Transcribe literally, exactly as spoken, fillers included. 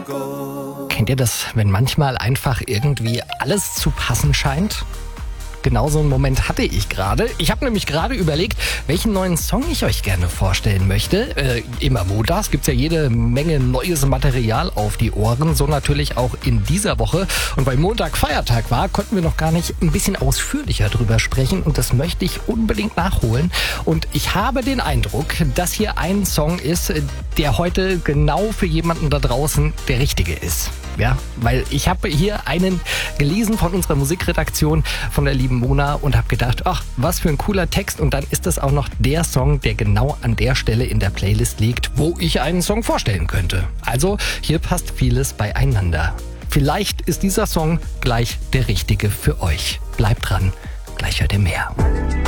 Kennt ihr das, wenn manchmal einfach irgendwie alles zu passen scheint? Genau so einen Moment hatte ich gerade. Ich habe nämlich gerade überlegt, welchen neuen Song ich euch gerne vorstellen möchte. Äh, immer montags gibt's ja jede Menge neues Material auf die Ohren. So natürlich auch in dieser Woche. Und weil Montag Feiertag war, konnten wir noch gar nicht ein bisschen ausführlicher drüber sprechen. Und das möchte ich unbedingt nachholen. Und ich habe den Eindruck, dass hier ein Song ist, der heute genau für jemanden da draußen der richtige ist. Ja, weil ich habe hier einen gelesen von unserer Musikredaktion, von der lieben Mona, und habe gedacht, ach, was für ein cooler Text. Und dann ist das auch noch der Song, der genau an der Stelle in der Playlist liegt, wo ich einen Song vorstellen könnte. Also hier passt vieles beieinander. Vielleicht ist dieser Song gleich der richtige für euch. Bleibt dran, gleich hört ihr mehr.